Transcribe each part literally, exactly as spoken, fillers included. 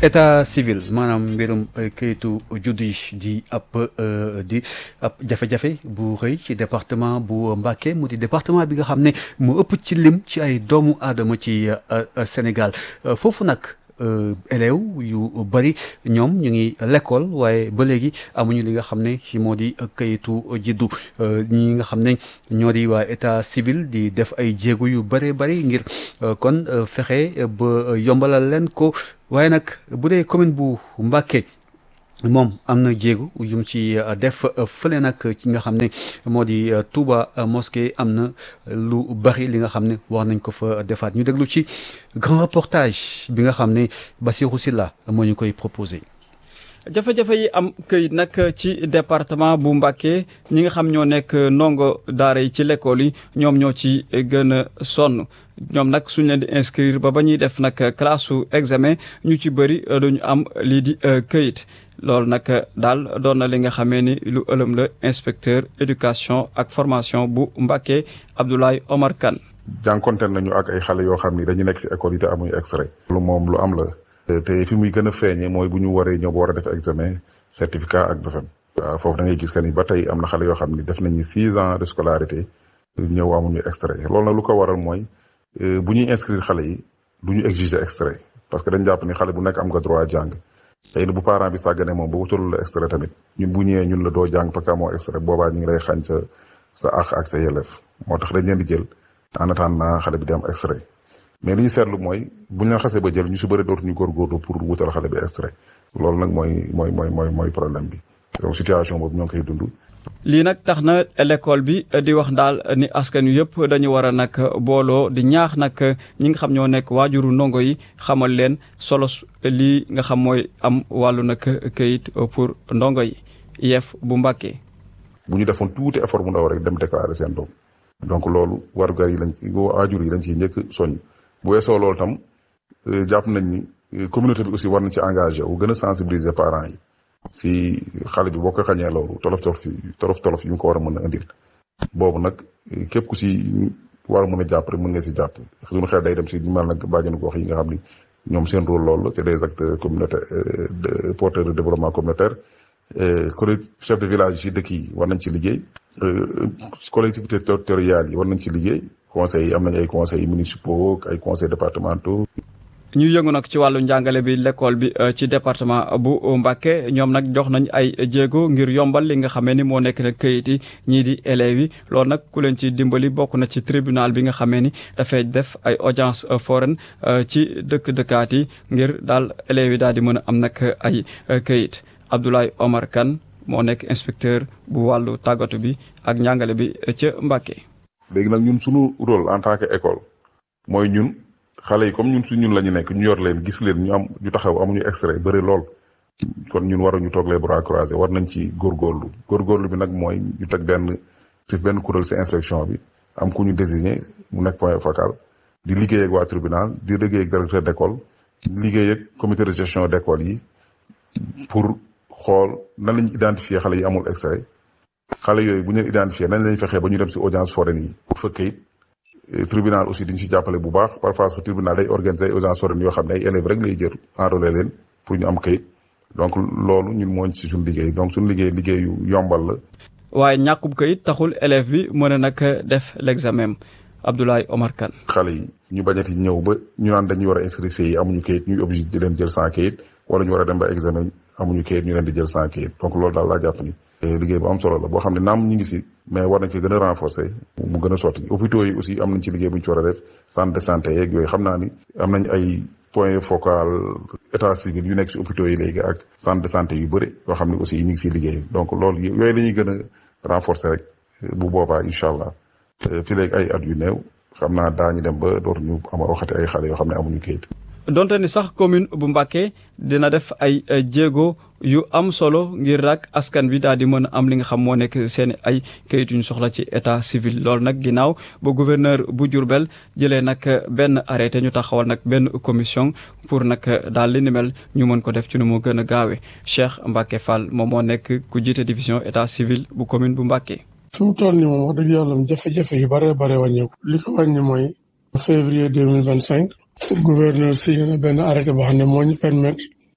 état civil maanaam mbirum kayitu juddu yi di ab di ab jafe-jafe bu rëy ci département bu Mbacké mu di département bi nga xam ne mu ëpp ci lim ci ay doomu aadama ci Sénégal foofu nag élèves yu bëri ñoom ñu ngi l'école waaye ba léegi amuñu li nga xam ne ci moo di kayitu juddu ñi nga xam ne ñoo di waa état civil di def ay jéego yu bëree bëri ngir kon fexe ba yombalal leen ko waaye nag bu dee commune bu Mbacké moom am na jéego yum ci def fële nag ci nga xam ne moo di Touba mosquée am na lu bari li nga xam ne war nañ ko fa defaat ñu déglu ci grand reportage bi nga xam ne Bassirou Sylla moo ñu koy proposé. jafe-jafe yi am këyit nag ci département bu Mbacké ñi nga xam ñoo nekk ndongo daara yi ci l'école yi ñoom ñoo ci gën a sonn ñoom nag suñ leen di inscrire ba ba ñuy def nag classe su examen ñu ci bëri duñu am lii di këyit loolu nag daal doon na li nga xamee ni lu ëlëm la inspecteur éducation ak formation bu Mbacké Abdoulaye Omar Kane. jànkonteel nañu ak ay xale yoo xam ni dañu nekk ci école yi te amuñu extrait. lu moom lu am la. te fi muy gën a feeñee mooy bu ñu waree ñëw ba war a def examen certificat ak B F E M. waaw foofu da ngay gis que ni ba tey am na xale yoo xam ni def nañu six ans de scolarité ñëw amuñu extrait loolu nag lu ko waral mooy bu ñuy inscrire xale yi du ñu exiger extrait parce que dañ jàpp ni xale bu nekk am nga droit jàng tey bu parent bi sàggane moom ba wutalul la extrait tamit ñun bu ñëwee ñun la doo jàng parce que amoo extrait boobaa ñu ngi lay xañ sa sa àq ak sa yelleef moo tax dañ leen di jël en attendant xale bi di am extrait. mais li ñu seetlu mooy bu ñu leen xasee ba jël ñu si bëri dootuñu góorgóorlu pour wutal xale bi extrait loolu nag mooy mooy mooy mooy mooy problème bi donc situation boobu ñoo ngi koy dund. lii nag tax na l'école bi di wax daal ni askan wi yëpp dañu war a nag booloo di ñaax nag ñi nga xam ñoo nekk waajuru ndongo yi xamal leen solo lii nga xam mooy am wàllu nag këyit pour ndongo yi I E F bu Mbacké. bu ñu defoon tuuti effort bu ndaw rek dem déclarer seen doom donc loolu warugar yi lañ waajur yi lañ ciy njëkk soññ. bu weesoo loolu tam jàpp nañ ni communauté bi aussi war nañ ci engagé wu gën a sensibiliser parents yi si xale bi boo ko xañee loolu tolof tolof yi tolof tolof yi mu ko war a mën a indil boobu nag képp ku si war a mën a jàpp rek mën nga si jàpp suñu xel day dem si ñu mel nag bàjjenu gox yi nga xam ni ñoom seen rôle loolu c'est des acteurs communautaires de porteurs de développement communautaire chef de village yi si dëkk yi war nañ ci liggéey collectivités territoriales yi war nañ ci liggéey conseils yi am nañ ay conseils municipaux ay conseils départementaux. ñu yëngu nag ci wàllu njàngale bi l'école bi ci département bu Mbacké ñoom nag jox nañ ay jéego ngir yombal li nga xamee ni moo nekk nag këyit yi ñii di élèves yi loolu nag ku leen ci dimbali bokk na ci tribunal bi nga xamee ni dafay def ay audience foraine ci dëkk dëkkaat yi ngir daal élèves yi daal di mën a am nag ay këyit Abdoulaye Omar Kane moo nekk inspecteur bu wàllu tàggatu bi ak njàngale bi ca Mbacké. léegi nag ñun suñu rôle en tant que école mooy ñun xale yi comme ñun su ñun la ñu nekk ñu yor leen gis leen ñu am ñu taxaw amuñu extrait bëri lool kon ñun waruñu toog les bras croisés war nañ ci góorgóorlu góorgóorlu bi nag mooy ñu teg benn ci benn kuréel ci inspection bi am ku ñu désigné mu nekk point focal di liggéey ak waa tribunal di liggéey ak directeur d'école di liggéey ak comité de gestion d'école yi pour xool nan lañ identifier xale yi amul extrait xale yooyu bu ñu leen identifié nañ lañ fexee ba ñu dem ci audience foraine yi pour fa kayit tribunal aussi diñu ci jàppale bu baax parfois su tribunal day organiser audience foraine yoo xam ne ay élèves rek lay jël enrôler leen pour ñu am kayit donc loolu ñun mooñ ci suñu liggéey donc suñu liggéey liggéeyu yombal la. waaye ñàkkub kayit taxul élève bi mën a nag def l'examen Abdoulaye Omar Kane. xale yi ñu bañati ñëw ba ñu naan dañuy war a inscrire yi amuñu kayit ñuy obligé di leen jël sans kayit wala ñu war a dem ba examen amuñu kayit ñu leen di jël sans kayit donc loolu daal laa jàpp ni liggéey bu am solo la boo xam ne naam ñu ngi si mais war nañ ko gën a renforcer mu gën a sotti hôpitaux yi aussi am nañ ci liggéey bu ñu ci war a def centre de santé yeeg yooyu xam naa ni am nañ ay point focal état civil yu nekk si hôpitaux yi léegi ak centre de santé yu bëri yoo xam ne aussi ñu ngi siy liggéey donc loolu yooyu la ñuy gën a renforcer rek bu boobaa incha allah fi léegi ay at yu néew xam naa daañu dem ba dootuñu ama waxati ay xale yoo xam ne amuñu kayit. donte ni sax commune bu Mbacké dina def ay jéego yu am solo ngir rak askan bi daal di mën a am li nga xam moo nekk seen ay kayit yu ñu soxla ci état civil loolu nag ginnaaw ba gouverneur bu Diourbel jëlee nag benn arrêté ñu taxawal nag benn commission pour nag daal li ni mel ñu mën ko def ci nu mu gën a gaawee Cheikh Mbacké Fall moom moo nekk ku jiite division état civil bu commune bu Mbacké. fi mu toll nii moom wax dëgg yàlla jafe-jafe yu bare bare wàññeeku li ko wàññi mooy février deux mille vingt cinq gouverneur signé na benn arrêté boo xam ne moo ñu permettre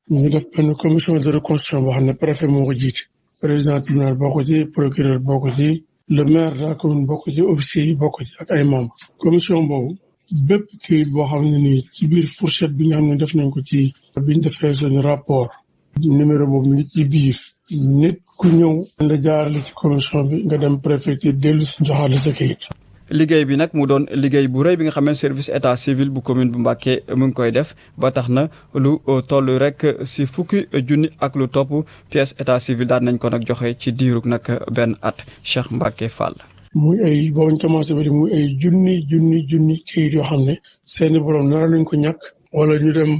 ñu def benn commission de reconstruction boo xam ne préfet moo ko jiite président tribunal bokk ci procureur bokk ci le maire de la commune bokk ci officier yi bokk ci ak ay membres commission boobu bépp kayit boo xam ne nii ci biir fourchette bi nga xam ne def nañ ko ci biñ defee suñu rapport numéro boobu mi ngi ci biir nit ku ñëw la jaarale ci commission bi nga dem préfecture dellu si joxaat la sa kayit. liggéey bi nag mu doon liggéey bu rëy bi nga xam ne service état civil bu commune bu Mbacké mu ngi koy def ba tax na lu toll rek si fukki junni ak lu topp pièce état civil daan nañ ko nag joxe ci diirug nag benn at Cheikh Mbacké Fall. muy ay boo ñu commencé ba di muy ay junni junni junni kayit yoo xam ne seeni borom nara nañ ko ñàkk wala ñu dem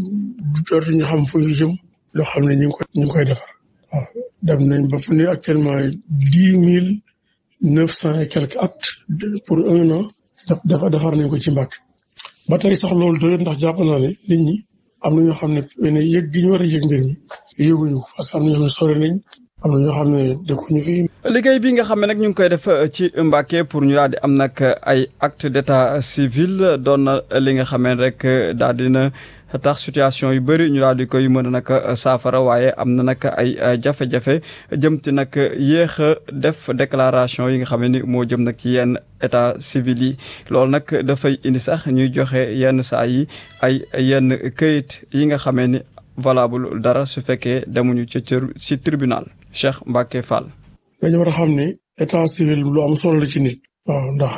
dootuñu xam fu ñu jëm loo xam ne ñu ngi koy ñu ngi koy defar waaw dem nañ ba fu ne actuellement dix mille neuf cent et quelques actes pour un an dafa defar nañ ko ci Mbacké ba tey sax loolu doy ndax jàpp naa ne nit ñi am na ñoo xam ne ne yëg gi ñu war a yëg mbir mi yëguñu parce que am na ñoo xam ne sori nañ am na ñoo xam ne dëkkuñu fi. liggéey bi nga xam ne nag ñu ngi koy def ci Mbacké pour ñu daal di am nag ay acte d'état civil doon na li nga xam ne rek daal dina tax situation yu bëri ñu daal di koy mën a nag saafara waaye am na nag ay jafe-jafe jëm ci nag yéex a def déclaration yi nga xam ne ni moo jëm nag ci yenn état civil yi loolu nag dafay indi sax ñuy joxe yenn saa yi ay yenn këyit yi nga xamee ni valable dara su fekkee demuñu ci ci tribunal Cheikh Mbacké Fall. dañu war a xam ne état civil lu am solo la ci nit. waaw ndax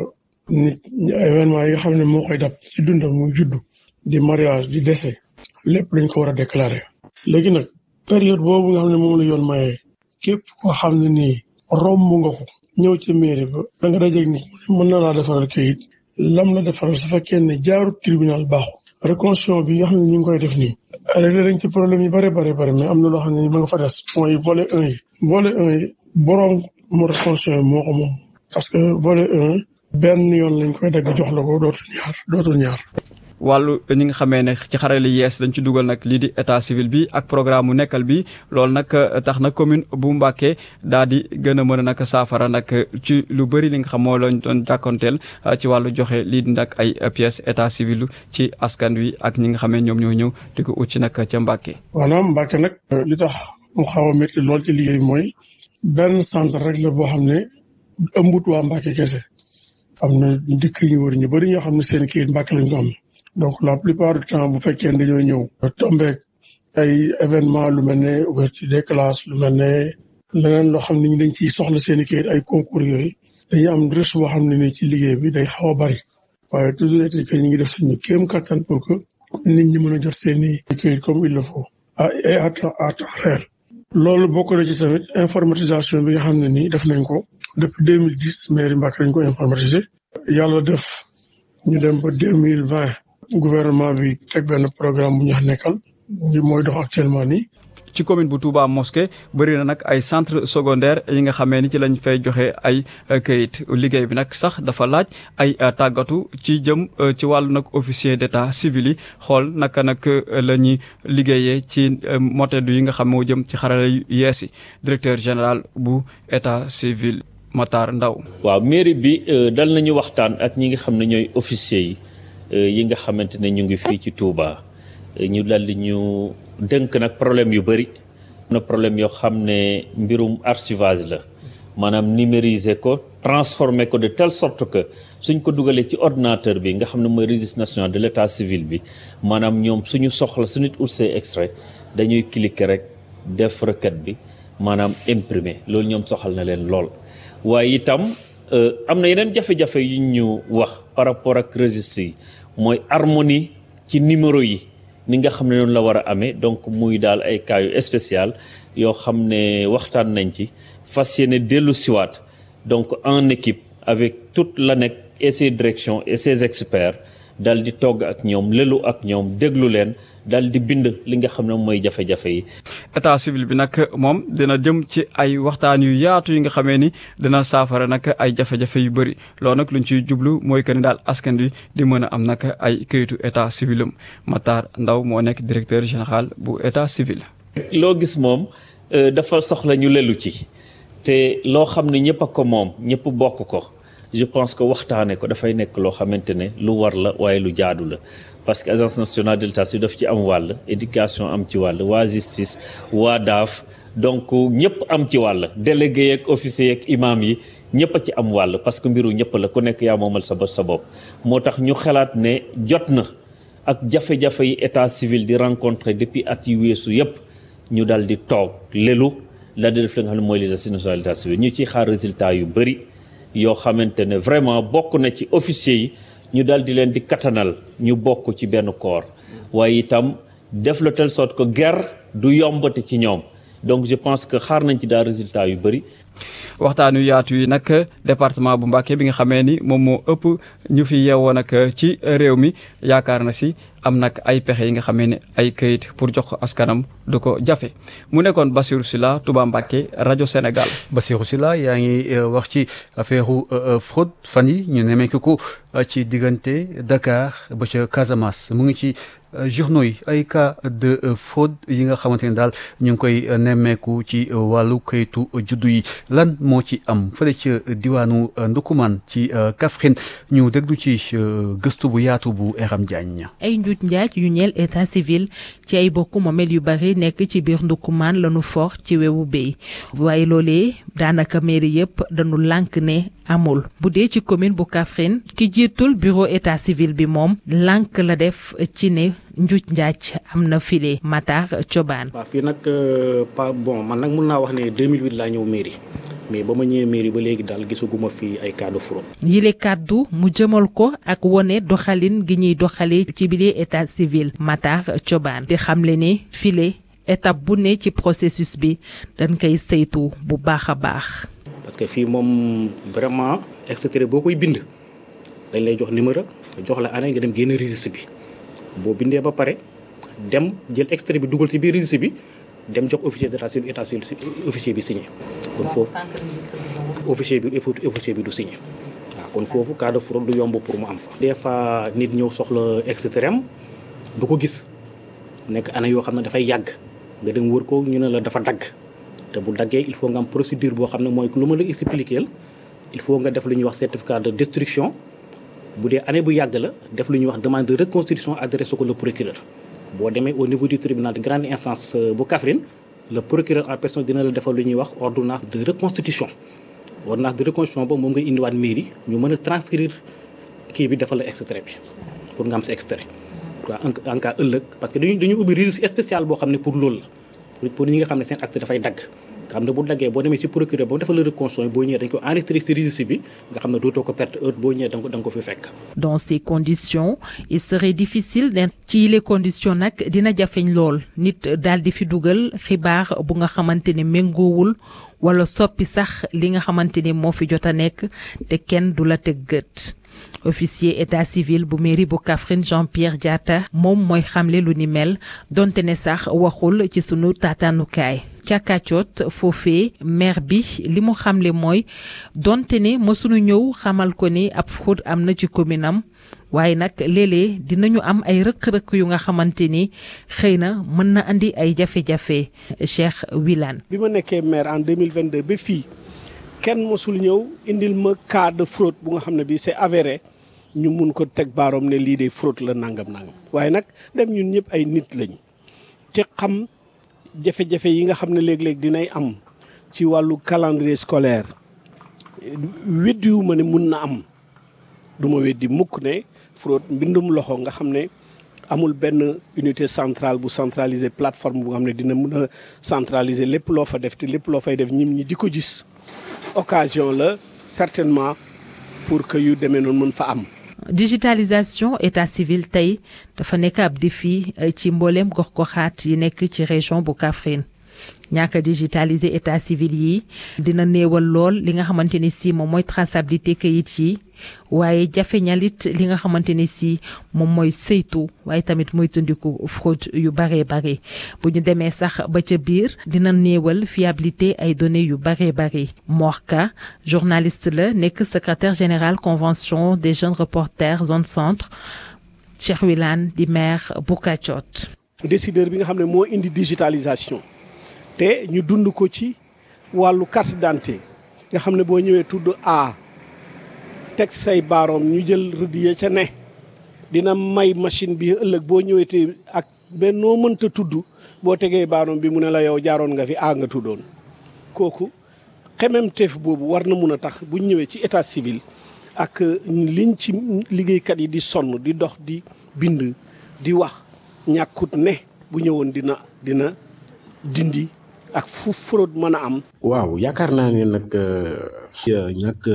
nit événement yi nga xam ne moo koy dab ci dundam muy juddu. di mariage di décès lépp dañ ko war a déclarer. léegi nag période boobu nga xam ne moom la yoon mayee képp koo xam ne nii romb nga ko ñëw ci mairie ba da nga dajeeg nit mën na laa defaral kayit lam la defaral su fekkee ne jaarut tribunal baaxu reconstruction bi nga xam ne ñu ngi koy def nii réglé nañ ci problème yi bare bare bare mais am na loo xam ne ma nga fa des mooy volet un yi volet un yi boroom mu reconstruction yi moo ko moom parce que volet un benn yoon lañ koy dagg jox la ko dootul ñaar dootul ñaar wàllu ñi nga xamee ne ci xarale yees dañ ci dugal nag lii di état civil bi ak programme mu nekkal bi loolu nag tax na commune bu Mbacké daal di gën a mën a nag saafara nag ci lu bëri li nga xam moo lañ doon jàkkoonteel ci wàllu joxe lii di nag ay pièces état civil ci askan wi ak ñi nga xamee ñoom ñoo ñëw di ko ut ci nag ca Mbacké. maanaam Mbacké nag li tax mu xaw a métti lool ci liggéey bi mooy benn centre rek la boo xam ne ëmbut waa Mbacké kese am na dëkk ñu wër ñu bëri ñoo xam ne seen kayit Mbacké lañ ko am. donc la plupart du temps bu fekkee ne dañoo ñëw tombeek ay événement lu mel ne ouverture des classes lu mel ne leneen loo xam ne ñu dañ ciy soxla seen i kayit ay concours yooyu dañuy am risque boo xam ne nii ci liggéey bi day xaw a bari waaye toujours est-il que ñu ngi def suñu kéem kattan pour que nit ñi mën a jot seen i kayit comme il le faut à et à temps à temps réel. loolu bokk na ci tamit informatisation bi nga xam ne nii def nañ ko depuis deux mille dix mairie Mbacké dañ ko informatiser yàlla def ñu dem ba deux mille vingt gouvernement bi teg benn programme bu ñu wax nekkal ñu mooy dox actuellement nii. ci commune bu Touba Mosquée bëri na nag ay centre secondaire yi nga xamee ni ci lañ fay joxe ay këyit liggéey bi nag sax dafa laaj ay tàggatu ci jëm ci wàllu nag officier d'état civil yi xool naka nag la ñuy liggéeyee ci motedu yi nga xam moo jëm ci xarala yu yees yi directeur général bu état civil Matar Ndaw waaw mairie bi dal nañu waxtaan ak ñi nga xam ne ñooy officier yi yi nga xamante ne ñu ngi fii ci Touba ñu dal di ñu dënk nag problème yu bëri na problème yoo xam ne mbirum archivage la maanaam numériser ko transformer ko de telle sorte que suñ ko dugalee ci ordinateur bi nga xam ne mooy registre national de l'état civil bi maanaam ñoom suñu soxla su nit ut see extrait dañuy cliquer rek def requête bi maanaam imprimer loolu ñoom soxal na leen lool waaye itam am na yeneen jafe-jafe yu ñu wax par rapport ak registre yi mooy harmonie ci numéro yi ni nga xam ne noonu la war a amee donc muy daal ay cas yu spécial yoo xam ne waxtaan nañ ci fas yéene dellu siwaat donc en équipe avec toute l'ANEC et ses directions et ses experts dal di togg ak ñoom lelu ak ñoom déglu leen dal di bind li nga xam ne mooy jafe-jafe yi. état civil bi nag moom dina jëm ci ay waxtaan yu yaatu yi nga xamee ni dina saafara nag ay jafe-jafe yu bëri loolu nag luñ ciy jublu mooy que ni daal askan wi di mën a am nag ay këyitu état civilam Matar Ndaw moo nekk directeur général bu état civil. loo gis moom dafa soxla ñu lelu ci te loo xam ne ñëpp a ko moom ñëpp bokk ko. je pense que waxtaane ko dafay nekk loo xamante ne lu war la waaye lu jaadu la parce que agence nationale de l'état civil daf ci am wàll éducation am ci wàll waa justice waa daaf donc ñëpp am ci wàll délégué yeeg officier yeeg imam yi ñëpp a ci am wàll parce que mbiru ñëpp la ku nekk yaa moomal sa bopp sa bopp moo tax ñu xalaat ne jot na ak jafe-jafe yi état civil di rencontrer depuis at yu weesu yëpp ñu dal di toog lelu la di def li nga xam ne mooy l'agence nationale de l'état civil ñu ciy xaar résultat yu bëri yoo xamante ne vraiment bokk na ci officier yi ñu dal di leen di katanal ñu bokk ci benn corps waaye itam def la telle sorte que guerre du yombati ci ñoom donc je pense que xaar nañ ci daal résultat yu bëri. waxtaan yu yaatu yi nag département bu Mbacké bi nga xamee ni moom moo ëpp ñu fi yeewoo nag ci réew mi yaakaar na si am nag ay pexe yi nga xamee ne ay këyit pour jox ko askanam du ko jafe mu nekkoon Bassirou Sylla Touba Mbacké rajo Sénégal. Bassirou Sylla yaa ngi wax ci affaire fraude fan yi ñu nemmeeku ko ci diggante Dakar ba ca Casamance mu ngi ci journaux yi ay cas de fraude yi nga xamante ne daal ñu ngi koy nemmeeku ci wàllu këyitu juddu yi lan moo ci am fële ca diwaanu Ndukumaan ci Kaffrine ñu déglu ci gëstu bu yaatu bu Eram Diagne. ay njuuj njaaj yu ñeel état civil ci ay bokku moomeel yu bari nekk ci biir Ndukumaan lañu for ci wewu béy waaye loolee daanaka mairie yëpp dañu lànk ne amul bu dee ci commune bu Kaffrine ki jiitul bureau état civil bi moom lànk la def ci ne njuuj njaaj am na file Matar Cobaan. waaw fii nag pas bon man nag mun naa wax ne deux mille huit laa ñëw mairie mais ba ma ñëwee mairie ba léegi daal gisaguma fi ay cas de fraude. yile kàddu mu jëmal ko ak wone doxalin gi ñuy doxalee ci biir état civil Matar Cobaan di xamle ne file étape bu ne ci processus bi dañ koy saytu bu baax a baax. parce que fii moom vraiment et cetera boo koy bind dañ lay jox numéro jox la année nga dem génn registre bi boo bindee ba pare dem jël extrait bi dugal ci biir registre bi dem jox officier d'état civil état civil officier bi signé. kon foofu officier bi officier bi du signé. waaw kon foofu cas de fraude du yomb pour mu am fa. des fois nit ñëw soxla extrait am du ko gis nekk année yoo xam ne dafay yàgg nga dem wër ko ñu ne la dafa dagg. te bu daggee il faut nga am procédure boo xam ne mooy lu ma la expliquer il faut nga def lu ñuy wax certificat de destruction bu dee année bu yàgg la def lu ñuy wax demande de reconstitution adressé ko le procureur. boo demee au niveau du tribunal de grande instance bu Kaffrine le procureur en personne dina la defal lu ñuy wax ordonnance de reconstitution ordonnance de reconstitution boobu moom ngay indiwaat mairie ñu mën a transcrire kii bi defal la extrait bi pour nga am sa extrait. waaw en cas ëllëg parce que dañuy dañuy ubbi registre spécial boo xam ne pour loolu la. pour ñi nga xam ne seen acte dafay dagg nga xam ne bu daggee boo demee ci procureur ba mu defal la reconstitution boo ñëwee dañ ko enregistré ci registre bi nga xam ne dootoo ko perte heure boo ñëwee da nga ko da nga ko fi fekk. dans ces conditions il serait difficile de ci les conditions nag dina jafeñ lool nit daal di fi dugal xibaar bu nga xamante ne méngoowul wala soppi sax li nga xamante ne moo fi jot a nekk te kenn du la teg gët. officier état civil bu mairie bu Kaffrine Jean-Pierre Diatta moom mooy xamle lu ni mel donte ne sax waxul ci sunu taataanukaay ca Kàccoot foofee maire bi li mu xamle mooy donte ne mësunu ñëw xamal ko ni ab fraude am na ci commune am waaye nag léeg-léeg dinañu am ay rëq-rëq yu nga xamante ni xëy na mën na andi ay jafe-jafe. Cheikh Wilane. bi ma nekkee maire en deux mille vingt-deux ba fii kenn mosul ñëw indil ma cas de fraude bu nga xam ne bii c'est avéré ñu mun ko teg baaroom ne lii de fraude la nangam nangam waaye nag dem ñun ñëpp ay nit lañu te xam jafe-jafe yi nga xam ne léeg-léeg dinay am ci wàllu calendrier scolaire weddiwu ma ne mun na am du ma weddi mukk ne fraude mbindum loxo nga xam ne amul benn unité centrale bu centraliser plateforme bu nga xam ne dina mën a centraliser lépp loo fa def te lépp loo fay def ñim ñi di ko gis occasion la certainement pour que yu demee noonu mën fa am. digitalisation état civil tey dafa nekk ab défi ci mbooleem gox-goxaat yi nekk ci région bu Kaffrine ñàkk a digitaliser état civil yi dina néewal lool li nga xamante ni si moom mooy traçabilité kayit yi waaye jafe ñalit li nga xamante ni si moom mooy saytu waaye tamit muy tundiku fraude yu bare bare bu ñu demee sax ba ca biir dina néewal fiabilité ay données yu bare bare Morka journaliste la nekk secrétaire général convention des jeunes reporters zone centre Cheikh Wilane di maire bu Kàccoot. décideur bi nga xam ne moo indi digitalisation te ñu dund ko ci wàllu carte d'identité nga xam ne boo ñëwee tudd A teg say baaroom ñu jël rëdd ya ca ne dina may machine bi ëllëg boo ñëwetee ak benn noo mënta tudd boo tegee baaroom bi mu ne la yow jaaroon nga fi a nga tuddoon kooku xememteef boobu war na mun a tax bu ñëwee ci état civil ak liñ ci liggéeykat yi di sonn di dox di bind di wax ñàkkut ne bu ñëwoon dina dina dindi ak fu fraude mën a am. waaw yaakaar naa ne nag ñàkk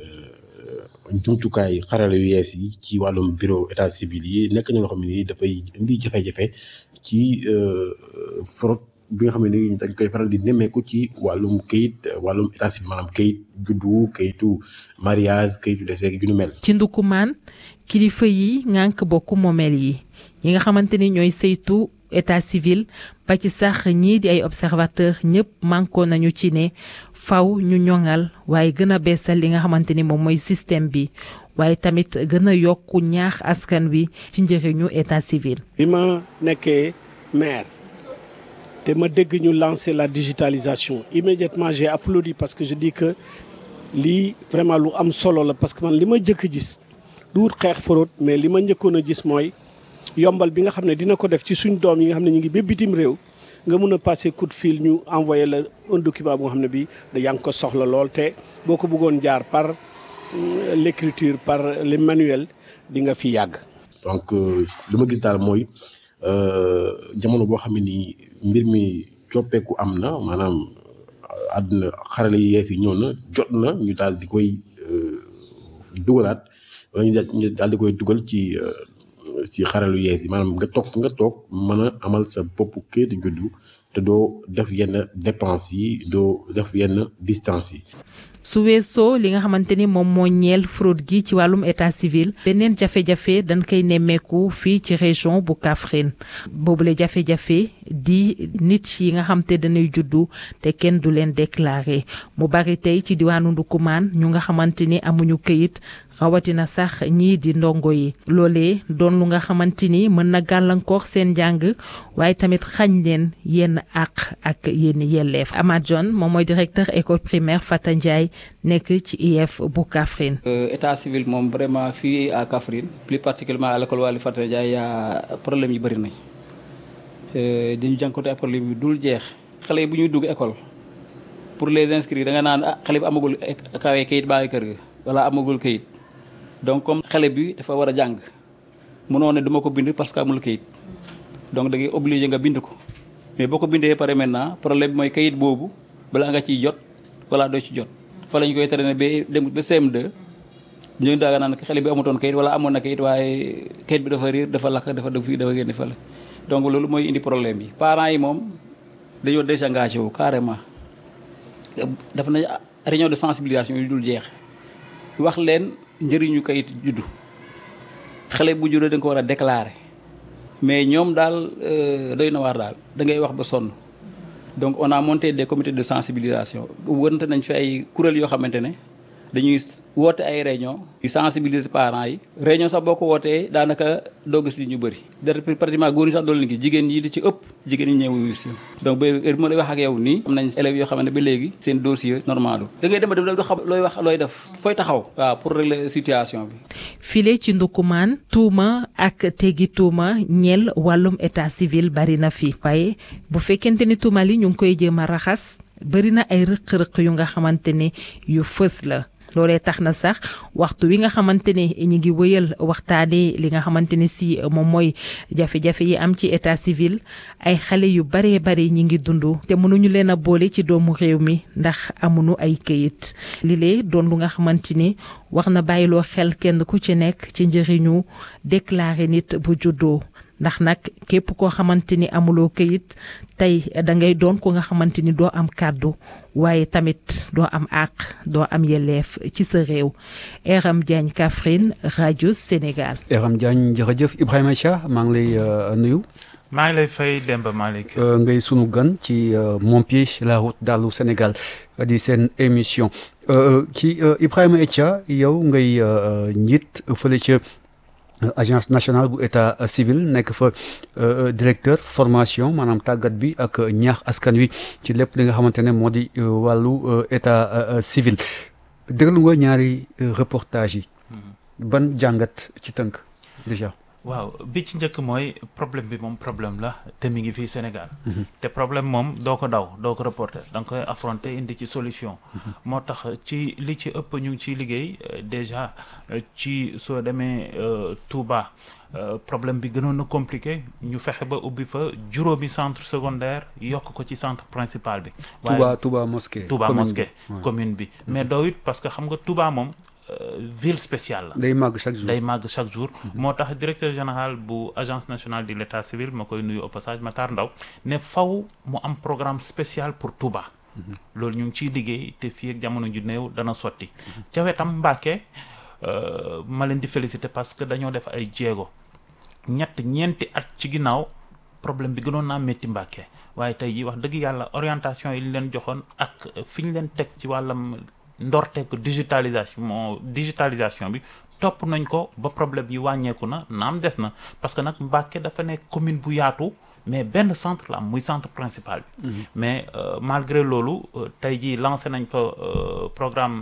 jumtukaay xarala yu yees yi ci wàllum bureau état civil yi nekk na loo xam ne nii dafay indi jafe-jafe ci fraude bi nga xam ne ni dañ koy faral di nemmeeku ci wàllum kayit wàllum état civil maanaam kayit juddu kayitu mariage kayitu décès ju nu mel. ci Ndoukoumane kilifa yi ngànk bokk moomeel yi ñi nga xamante ni ñooy saytu état civil ba ci sax ñii di ay observateur ñëpp mànkoo nañu ci ne faw ñu ñoŋal waaye gën a beesal li nga xamante ni moom mooy système bi waaye tamit gën a yokku ñaax askan wi ci njëriñu état civil. bi ma nekkee maire te ma dégg ñu lancer la digitalisation immédiatement j'ai applaudi parce que je dis que lii vraiment lu am solo la parce que man li ma njëkk gis du wut xeex fraude mais li ma njëkkoon a gis mooy yombal bi nga xam ne dina ko def ci suñ doom yi nga xam ne ñu ngi ba bitim réew nga mun a passer coup de fil ñu envoyé la un document bu nga xam ne bii da yaa ngi ko soxla lool te boo ko bëggoon jaar par l'écriture par les manuels di nga fi yàgg. donc li ma gis daal mooy jamono boo xam ne nii mbir mi coppeeku am na maanaam àdduna xarala yi yees yi ñëw na jot na ñu daal di koy dugalaat wala ñu daal di koy dugal ci. ci xaralu yees yi maanaam nga toog nga toog mën a amal sa bopp kayitu juddu te doo def yenn dépenses yi doo def yenn distance yi. su weesoo li nga xamante ni moom moo ñeel fraude gi ci wàllum état civil beneen jafe-jafe dañ koy nemmeeku fii ci région bu Kaffrine boobule jafe-jafe di nit yi nga xam te dañuy juddu te kenn du leen déclaré mu bari tey ci diwaanu Ndoukoumane ñu nga xamante ni amuñu këyit rawatina sax ñii di ndongo yi loolee doon lu nga xamante ni mën na gàllankoor seen njàng waaye tamit xañ leen yenn àq ak yenn yelleef. Amath John moom mooy directeur école primaire Fata Ndiaye nekk ci I F bu Kaffrine. état civil moom vraiment fii à Kaffrine plus particulièrement à l'école Waly Fata Ndiaye yaa problème yi bëri nañ dañu jànkuwante ay problème yu dul jeex xale yi bu ñuy dugg école pour les inscrire da nga naan ah xale bi amagul kawe kayit baa ngi kër ga wala amagul kayit donc comme xale bi dafa war a jàng mënoo ne duma ko bind parce que amul kayit donc da ngay obligé nga bind ko mais boo ko bindee pare maintenant problème bi mooy kayit boobu balaa nga ciy jot wala doo ci jot fa lañ koy tere ne ba dem ba C M deux ñu daaga naan xale bi amutoon kayit wala amoon na kayit waaye kayit bi dafa réer dafa lakk dafa def fii dafa génne fële donc loolu mooy indi problème yi parents yi moom dañoo désengagé wu carrément def nañ réunion de sensibilisation yu dul jeex wax leen njëriñu kayit juddu xale bu juddoo da nga ko war a déclarer mais ñoom daal doy na waar daal da ngay wax ba sonn donc on a monté des comités de sensibilisation wërante nañ fi ay kuréel yoo xamante ne dañuy woote ay réunion di sensibiliser parents yi réunion sax boo ko wootee daanaka doo gis li ñu bëri dara pratiquement góor ñi sax doolu ngi jigéen ñi di ci ëpp jigéen ñi ñëw si donc ba heure bi ma lay wax ak yow nii am nañ élèves yoo xam ne ba léegi seen dossier normal da ngay dem dem du xam looy wax looy def fooy taxaw waaw pour régler situation bi. file ci Ndoukoumane tuuma ak teggi tuuma ñeel wàllum état civil bari na fi waaye bu fekkente ni tuuma li ñu ngi koy jéem a raxas bari na ay rëq-rëq yu nga xamante ne yu fës la. loolee tax na sax waxtu wi nga xamante ne ñi ngi wëyal waxtaanee li nga xamante ne si moom mooy jafe-jafe yi am ci état civil ay xale yu baree bari ñi ngi dund te mënuñu leen a boole ci doomu réew mi ndax amuñu ay këyit li lee doon lu nga xamante ni wax na bàyyiloo xel kenn ku ci nekk ci njëriñu déclarer nit bu juddoo ndax nag képp koo xamante ni amuloo këyit tey da ngay doon ko nga xamante ni doo am kàddu waaye tamit doo am àq doo am yelleef ci sa réew. Eram Diagne Kaffrine rajo Sénégal. Eram Diagne jërëjëf Ibrahima Chia maa ngi lay nuyu. maa ngi lay fay Demba Malick. ngay sunu gan ci Mon Pied la route dalu Sénégal di seen émission ci Ibrahima Chia yow ngay njiit fële ca. agence nationale bu état civil nekk fa directeur formation maanaam tàggat bi ak ñaax askan wi ci lépp li nga xamante ne moo di wàllu état civil déglu nga ñaari reportage yi ban jàngat ci tënk déjà. waaw bi ci njëkk mooy problème bi moom problème la te mi ngi fii Sénégal te problème moom doo ko daw doo ko reporter da nga koy affronter indi ci solution moo tax ci li ci ëpp ñu ngi ciy liggéey déjà ci soo demee Touba problème bi gënoon na compliqué ñu fexe ba ubbi fa juróomi centre secondaire yokk ko ci centre principal bi Touba Touba mosquée Touba mosquée commune bi mais doo it parce que xam nga Touba moom ville spéciale la. day màgg chaque jour day màgg chaque jour. moo tax directeur général bu agence nationale de l' état civil ma koy nuyu au passage Matar Ndaw ne faw mu am programme spécial pour Touba. loolu ñu ngi ciy liggéey te fii ak jamono ju néew dana sotti. ca wetam Mbàkke ma leen di féliciter parce que dañoo def ay jéego ñett ñeenti at ci ginnaaw problème bi gënoon naa métti Mbàkke waaye tey jii wax dëgg yàlla orientation yi ñu leen joxoon ak fi ñu leen teg ci wàllam. ndorteeku digitalisation moo digitalisation bi topp nañ ko ba problème yi wàññeeku na naam des na parce que nag Mbacké dafa nekk commune bu yaatu mais benn centre la am muy centre principal bi mm-hmm. mais euh, malgré loolu euh, tey jii lancé nañ fa euh, programme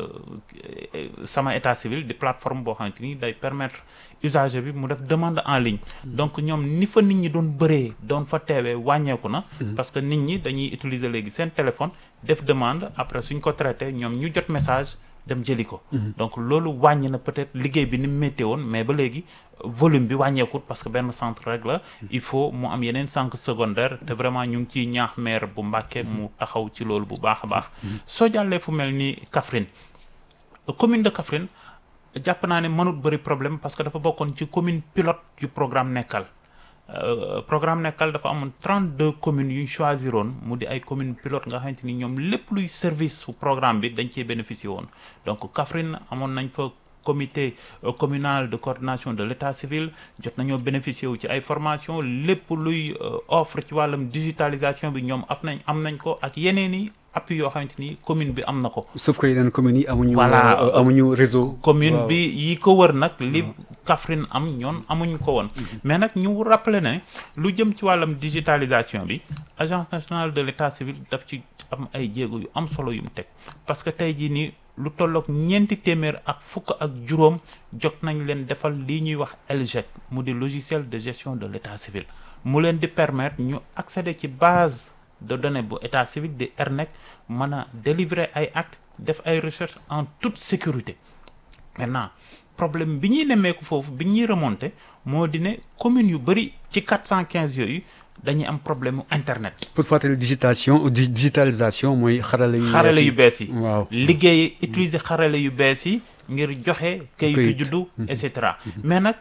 sama état civil di plateforme boo xamante ni day permettre usager bi mu def demande en ligne mm-hmm. donc ñoom ni fa nit ñi doon bëree doon fa teewee wàññeeku na mm-hmm. parce que nit ñi dañuy utiliser léegi seen téléphone def demande après suñ ko traité ñoom ñu jot message dem jëli ko donc loolu wàññi na peut-être liggéey bi ni mu méttee woon mais ba léegi volume bi wàññeekut parce que benn centre rek la il faut mu am yeneen centre secondaire te vraiment ñu ngi ciy ñaax maire bu Mbacké mu taxaw ci loolu bu baax a baax soo jàllee fu mel ni Kaffrine commune de Kaffrine jàpp naa ne mënut bëri problème parce que dafa bokkoon ci commune pilote yu programme Nekkal Euh, programme Nekkal dafa amoon trente-deux communes yu ñu choisiroon mu di ay communes pilotes nga xamante ni ñoom lépp luy service su programme bi dañ cee bénéficier woon donc Kaffrine amoon nañ fa comité euh, communal de coordination de l'état civil jot nañoo bénéficier wu ci ay formation lépp luy euh, offre ci wàllum digitalisation bi ñoom af nañ am nañ ko ak yeneen i appui yoo xamante ni commune bi am na ko. sauf que yeneen communes yi amuñu. voilà euh, amuñu réseau. commune wow. bi yi ko wër nag li Kaffrine am ñoon amuñu ko woon. Mm-hmm. mais nag ñu rappeler ne lu jëm ci wàllam digitalisation bi agence nationale de l'état civil daf ci am ay jéego yu am solo yu mu teg parce que tey jii nii lu tolloog ñeenti téeméer ak fukk ak juróom jot nañ leen defal lii ñuy wax L G E C mu di logiciel de gestion de l'état civil mu leen di permettre ñu accéder ci base de données bu état civil di R N E C mën a délivrer ay actes def ay recherches en toute sécurité maintenant problème bi ñuy nemmeeku foofu bi ñuy remonter moo di ne communes yu bëri ci quatre cent quinze yooyu dañuy am problème mu internet. pour fàttali digitation di digitalisation mooy xarale yu. xarale yu bees yi waaw liggéey utiliser xarale yu bees yi ngir joxe. kayitu juddu et cetera. mais nag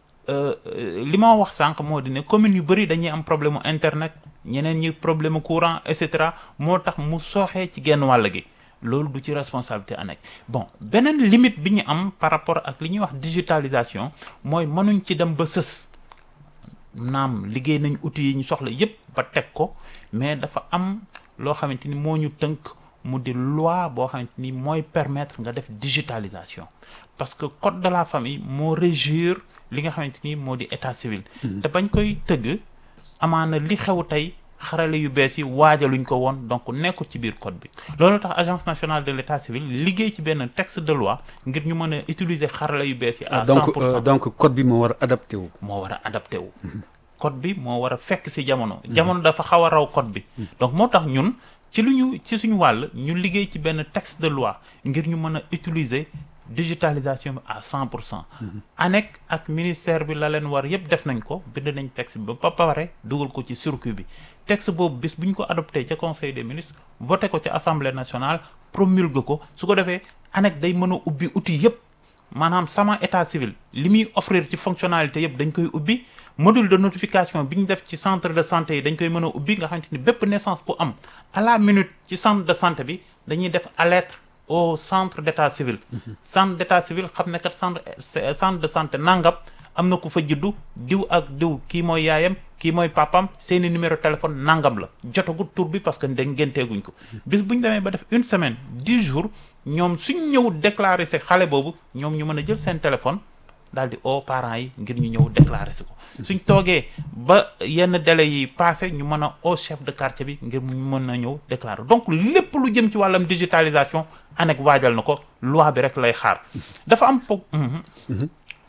li ma wax sànq moo di ne communes yu bëri dañuy am problème mu internet ñeneen ñi problème mu courant et cetera moo tax mu sooxee ci genn wàll gi. loolu du ci responsabilité ANEC bon beneen limite bi ñu am par rapport ak li ñuy wax digitalisation mooy mënuñ ci dem ba sës naam liggéey nañ outils yi ñu soxla yépp ba teg ko mais dafa am loo xamante ni moo ñu tënk mu di loi boo xamante ni mooy permettre nga def digitalisation parce que code de la famille moo régir li nga xamante ni moo di état civil te bañ koy tëgg amaana li xew tey xarale yu bees yi waajaluñ ko woon donc nekkul ci biir code bi loolu tax agence nationale de l'état civil liggéey ci benn texte de loi ngir ñu mën a utiliser xarale yu bees yi à cent pour cent donc code bi moo war a adapté wu moo war a adapté wu code bi moo war a fekk si jamono jamono dafa xaw a raw code bi donc moo tax ñun ci lu ñu ci suñu wàll ñu liggéey ci benn texte de loi ngir ñu mën a utiliser digitalisation bi à cent pour cent ANEC ak ministère bi la leen war yépp def nañ ko bind nañ texte bi ba pare dugal ko ci circuit bi texte boobu bis bu ñu ko adopté ca conseil des ministres voté ko ca assemblée nationale promulgué ko su ko defee ANEC day mën a ubbi outil yépp maanaam sama état civil li muy offrir ci fonctionnalité yépp dañ koy ubbi module de notification bi ñu def ci centre de santé yi dañ koy mën a ubbi nga xamante ni bépp naissance bu am à la minute ci centre de santé bi dañuy def alerte au centre d'état civil centre d'état civil xam ne kat centre centre de santé nangam am na ku fa juddu diw ak diw kii mooy yaayam kii mooy papam seeni numéro téléphone nangam la jotagut tur bi parce que da ngénteeguñ ko bis bu ñu demee ba def une semaine dix jours ñoom suñ ñëw déclarer si xale boobu ñoom ñu mën a jël seen téléphone daal di oo parents yi ngir ñu ñëw déclarer si ko suñ toogee ba yenn délai yi passé ñu mën a oo chef de quartier bi ngir mu mën a ñëw déclarer donc lépp lu jëm ci wàllam digitalisation ANEC waajal na ko loi bi rek lay xaar dafa am po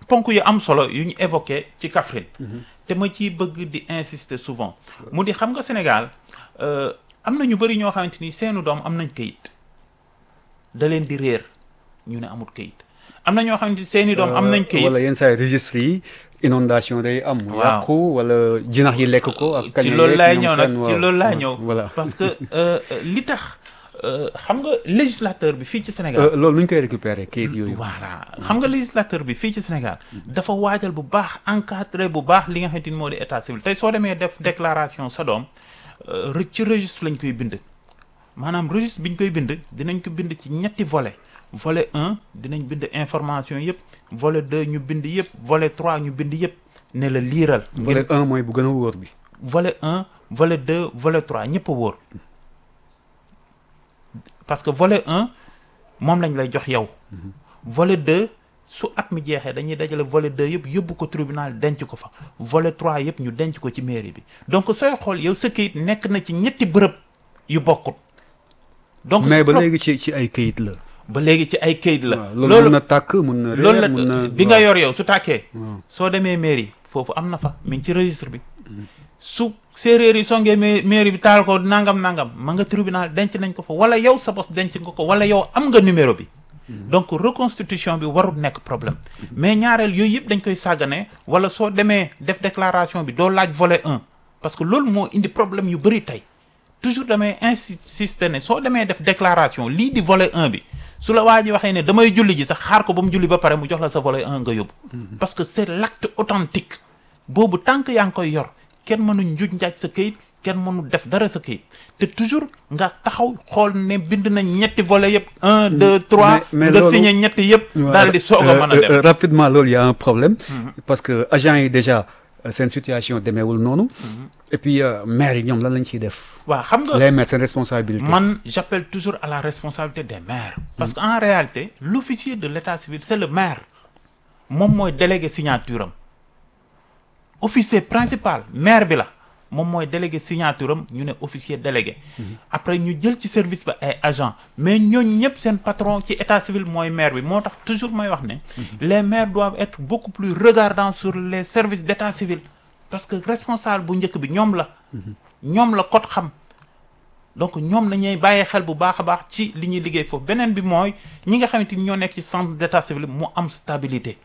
ponk yu am solo yu ñu évoqué ci Kaffrine te ma ciy bëgg di insister souvent mu di xam nga Sénégal am na ñu bëri ñoo xamante ni seenu doom am nañ kayit da leen di réer ñu ne amul kayit am na ñoo xamante ni seeni doom am nañ kayit wala yenn saa yi registre yi inondation day am. waaw yàqu wala jinax yi lekk ko. ak ci loolu laay ñëw nag ci loolu laay ñëw. voilà parce que li tax xam nga législateur bi fii ci Sénégal. loolu nu ñu koy récupérer kayit yooyu. voilà xam nga législateur bi fii ci Sénégal. dafa waajal bu baax encadré bu baax li nga xamante ni moo di état civil tey soo demee def déclaration sa doom ci registre lañ koy bind. maanaam registre bi ñu koy bind dinañ ko bind ci ñetti volet volet un dinañ bind information yëpp volet deux ñu bind yëpp volet trois ñu bind yëpp ne la liiral. volet un mooy bu gën a wóor bi. volet un volet deux volet trois ñëpp a wóor parce que volet un moom lañ lay jox yow. volet deux su at mi jeexee dañuy dajale volet deux yëpp yóbbu ko tribunal denc ko fa volet trois yëpp ñu denc ko ci mairie bi donc sooy xool yow sa kayit nekk na ci ñetti bërëb yu bokkut. donc mais ba léegi ci ci ay kayit la. ba léegi ci ay kayit la. loolu mun na tàkk mun na loolu réer mun na la bi nga yor yow su tàkkee. soo demee mairie foofu am na fa mi ngi ci registre bi. su séeréer yi songee mairie bi taal ko nangam nangam ma nga tribunal denc nañ ko fa wala yow sa bos denc nga ko wala yow am nga numéro bi. donc reconstitution bi warul nekk problème. mais ñaareel yooyu yëpp dañ koy sàggane wala soo demee def déclaration bi doo laaj volet un parce que loolu moo indi problème yu bëri tey. toujours damay insister ne soo demee def déclaration lii di volet un bi su la waa ji waxee ne damay julli ji sax xaar ko ba mu julli ba pare mu jox la sa volet un nga yóbbu. parce que c'est l'acte authentique boobu tant que yaa ngi koy yor kenn mënu njuuj njaaj sa këyit kenn mënu def dara sa këyit te toujours nga taxaw xool ne bind nañ ñetti volet yëpp un deux trois nga signé ñetti yëpp daal di soog a mën a dem rapidement loolu y a un problème parce que agent yi déjà seen situation demeewul noonu et puis maire yi ñoom lan lañ ciy def waaw xam nga les maires seen responsabilité man j'appelle toujours à la responsabilité des maires parce que en réalité l'officier de l'état civil c'est le maire moom mooy délégué signature am officier principal maire bi la moom mooy délégué signature am ñu ne officier délégué après ñu jël ci service ba ay agent mais ñooñu ñëpp seen patron ci état civil mooy maire bi moo tax toujours may wax ne les maires doivent être beaucoup plus regardants sur les services d'état civil parce que responsable bu njëkk bi ñoom la ñoom la code xam donc ñoom nañuy bàyyee xel bu baax a baax ci li ñuy liggéey foofu beneen bi mooy ñi nga xamante ni ñoo nekk ci centre d'état civil mu am stabilité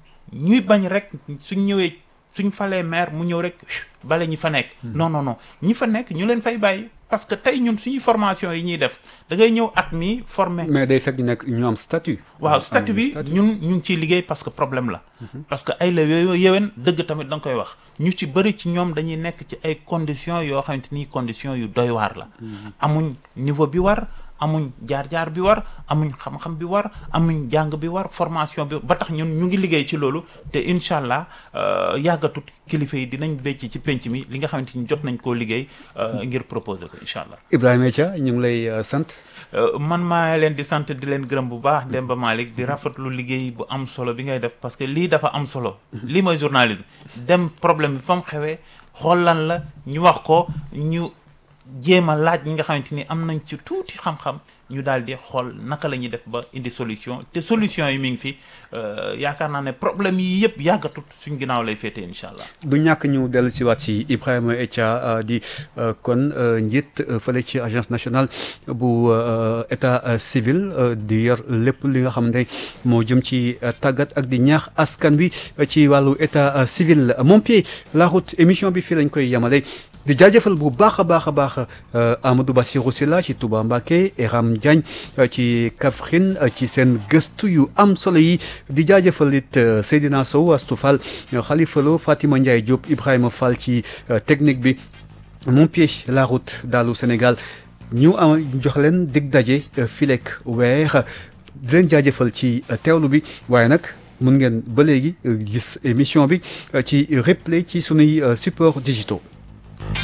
ñuy bañ rek suñ ñëwee suñ falee maire mu ñëw rek bale ñi fa nekk non non non ñi fa nekk ñu leen fay bàyyi parce que tey ñun suñuy formation yi ñuy def da ngay ñëw at mi formé mais day fekk ñu nekk ñu am statut waaw statut bi ñun ñu ngi ciy liggéey parce que problème la parce que ay la yooyu yéwén dëgg tamit da nga koy wax ñu ci bëri ci ñoom dañuy nekk ci ay conditions yoo xamante ni conditions yu doy waar la amuñ niveau bi war amuñ jaar-jaar bi war amuñ xam-xam bi war amuñ jàng bi war formation bi ba tax ñun ñu ngi liggéey ci loolu te incha allah yàggatut kilifa yi dinañ bécc ci penc mi li nga xamante ni jot nañ koo liggéey ngir proposer ko incha allah. Ibrahima Dia ñu ngi lay sant. man maa leen di sant di leen gërëm bu baax Demba Malick di rafetlu liggéey bu am solo bi ngay def parce que lii dafa am solo. lii mooy journalisme dem problème bi fa mu xewee xool lan la ñu wax ko ñu. jéem a laaj ñi nga xamante ni am nañ ci tuuti xam-xam ñu daal di xool naka la ñuy def ba indi solution te solution yi mi ngi fi yaakaar naa ne problème yi yëpp yàggatut suñ ginnaaw lay féetee incha allah. du ñàkk ñu dellu si waat si Ibrahima Dia di kon njiit fële ci agence nationale bu état civil di yor lépp li nga xam ne moo jëm ci tàggat ak di ñaax askan wi ci wàllu état civil Mon Pied la route émission bi fii lañ koy yemale. di jaajëfal bu baax a baax a baax Amadou Bassirou Sylla ci Touba Mbacké Eram Diagne ci Kaffrine ci seen gëstu yu am solo yi di jaajëfal it Seydina Sow Astou Fall Khalifa Lo Fatima Ndiaye Diop Ibrahima Fall ci technique bi Mon Pied la route dalu Sénégal ñu am jox leen dig daje filek weer di leen jaajëfal ci teewlu bi waaye nag mun ngeen ba léegi gis émission bi ci replay ci sunuy supports digitaux